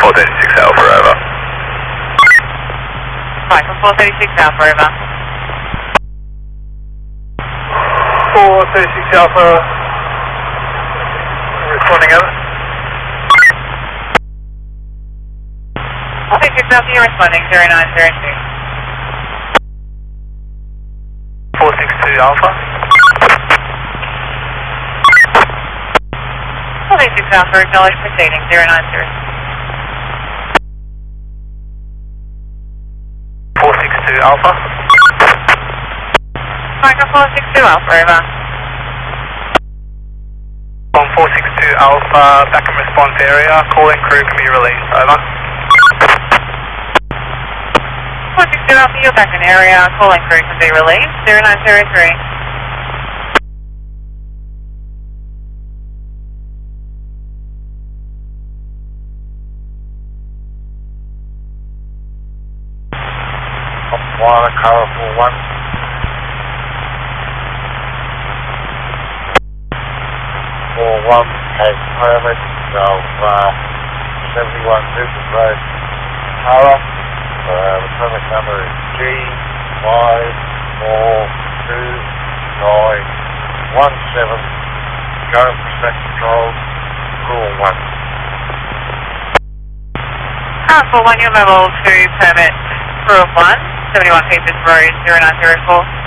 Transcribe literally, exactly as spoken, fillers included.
four thirty-six Alpha, over. Michael, four thirty-six Alpha, over. four thirty-six Alpha, responding over. four thirty-six Alpha, you're responding, zero nine zero two. four six two Alpha. four thirty-six Alpha, acknowledge proceeding, zero nine zero. four six two Alpha. Michael, four six two Alpha, over. On four six two Alpha, back in response area, calling crew can be released, over. four six two Alpha, you're back in area, calling crew can be released, zero nine zero three. One, Colourful one. four one has permit of uh, seventy-one Newton Road, Tara. Uh, the permit number is G five four two nine one seven. Go percent control, rule one. Alpha one, your level two permit, room one, seventy-one Peters Road, zero nine zero four.